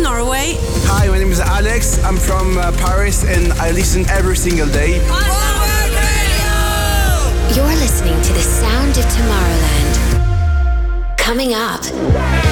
Norway. Hi, my name is Alex. I'm from Paris and I listen every single day. You're listening to the sound of Tomorrowland. Coming up.